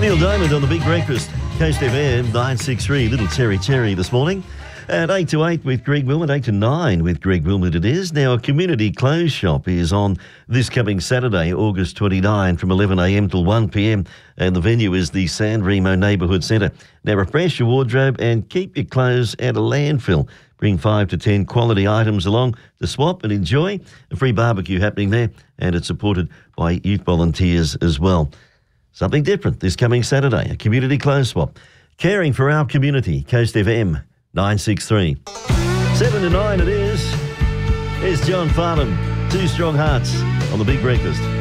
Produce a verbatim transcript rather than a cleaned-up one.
Neil Diamond on the Big Breakfast. Coast F M nine six three, Little Terry Terry this morning. At eight to eight with Greg Wilmot, eight to nine with Greg Wilmot it is. Now, a community clothes shop is on this coming Saturday, August twenty-ninth from eleven a m till one p m and the venue is the San Remo Neighbourhood Centre. Now, refresh your wardrobe and keep your clothes out of landfill. Bring five to ten quality items along to swap and enjoy. A free barbecue happening there, and it's supported by youth volunteers as well. Something different this coming Saturday, a community clothes swap. Caring for our community, Coast F M nine six three. Seven to nine it is. Here's John Farnham, Two Strong Hearts on the Big Breakfast.